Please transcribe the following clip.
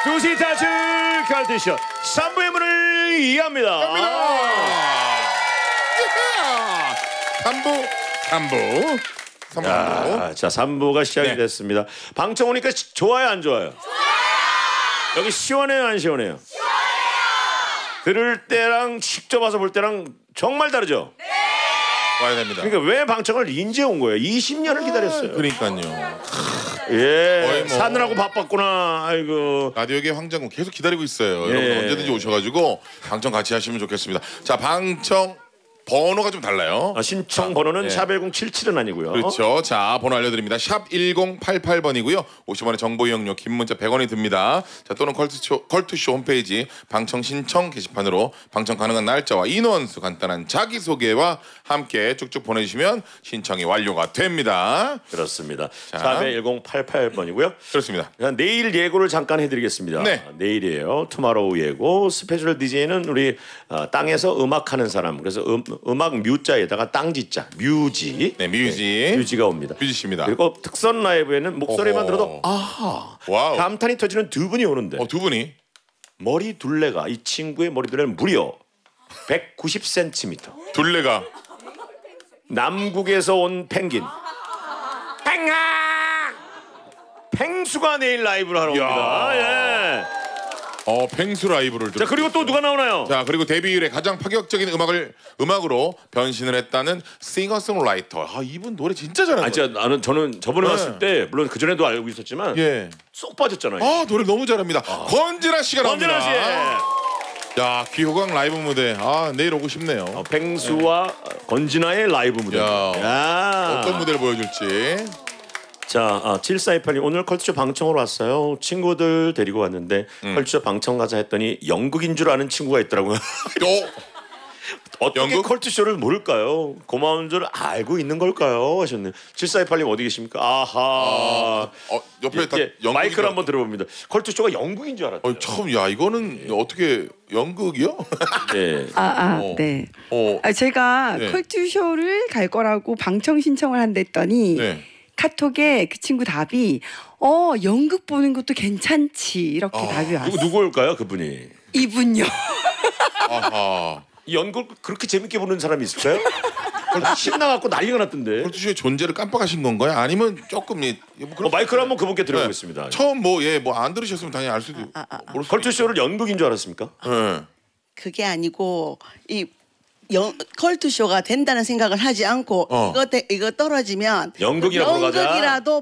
두시 타출 컬투쇼 3부의 문을 여합니다. 자, 3부가 시작이 네. 됐습니다. 방청 오니까 좋아요, 안 좋아요? 좋아요. 여기 시원해요, 안 시원해요? 시원해요. 들을 때랑 직접 와서 볼 때랑 정말 다르죠? 네. 와야 됩니다. 그러니까 왜 방청을 인제 온 거예요? 20년을 기다렸어요. 그러니까요. 예, 뭐 사느라고 바빴구나. 아이고. 라디오계 황장군 계속 기다리고 있어요. 예. 여러분 언제든지 오셔가지고 방청 같이 하시면 좋겠습니다. 자, 방청 번호가 좀 달라요. 신청 번호는 예. 샵 1077은 아니고요. 그렇죠. 자, 번호 알려드립니다. 샵 1088번이고요. 50원의 정보 이용료, 긴 문자 100원이 듭니다. 자, 또는 컬투쇼 홈페이지 방청 신청 게시판으로 방청 가능한 날짜와 인원수, 간단한 자기소개와 함께 쭉쭉 보내주시면 신청이 완료가 됩니다. 그렇습니다. 자. 샵 1088번이고요. 그렇습니다. 내일 예고를 잠깐 해드리겠습니다. 네. 내일이에요. 투마로우 예고. 스페셜 DJ는 우리 땅에서 음악하는 사람. 그래서 음악 뮤자에다가 땅지자 뮤지. 네, 뮤지. 네, 뮤지가 옵니다. 뮤지 씨입니다. 그리고 특선 라이브에는 목소리만 어허. 들어도 아하 와우. 감탄이 터지는 두 분이 오는데 두 분이 머리 둘레가 이 친구의 머리 둘레는 무려 190cm. 둘레가 남국에서 온 펭귄 펭아 펭수가 내일 라이브를 하러 옵니다. 예. 펭수 라이브를 자, 그리고 또 누가 나오나요? 자, 그리고 데뷔 이후에 가장 파격적인 음악으로 변신을 했다는 싱어송라이터. 이분 노래 진짜 잘하는 거예요. 저는 저번에 네. 왔을 때 물론 그 전에도 알고 있었지만 예. 쏙 빠졌잖아요. 노래 너무 잘합니다. 권진아 씨가 권진아 나옵니다. 씨. 야, 귀호강 라이브 무대. 내일 오고 싶네요. 펭수와 권진아의 라이브 무대. 야. 어떤 무대를 보여줄지. 자, 7428님 오늘 컬투쇼 방청으로 왔어요. 친구들 데리고 왔는데 컬투쇼 방청 가자 했더니 연극인 줄 아는 친구가 있더라고요. 어떻게 연극? 컬투쇼를 모를까요? 고마운 줄 알고 있는 걸까요? 하셨네요. 7428님 어디 계십니까? 아하. 옆에 다 예, 마이크를 한번 들어봅니다. 컬투쇼가 연극인 줄 알았어요. 처음. 이거는 어떻게 연극이요? 네. 네. 어. 제가 네. 컬투쇼를 갈 거라고 방청 신청을 한댔더니 네. 카톡에 그 친구 답이 연극 보는 것도 괜찮지 이렇게 답이 왔어요. 누구일까요, 그분이? 이분요. 아하. 이 연극 그렇게 재밌게 보는 사람이 있을까요? 신나갖고 난리가 났던데. 컬투쇼의 존재를 깜빡하신 건가요? 아니면 조금 마이크를 한번 그분께 드려보겠습니다. 처음 안 들으셨으면 당연히 알 수도 모를 수도 컬투쇼를 연극인 줄 알았습니까? 네. 그게 아니고 이 컬투쇼가 된다는 생각을 하지 않고 이거 떨어지면 연극이나 보러 가자. 연극이라도